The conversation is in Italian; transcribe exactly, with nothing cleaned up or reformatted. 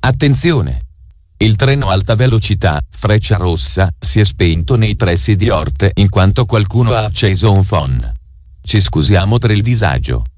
Attenzione! Il treno alta velocità, Frecciarossa, si è spento nei pressi di Orte in quanto qualcuno ha acceso un phon. Ci scusiamo per il disagio.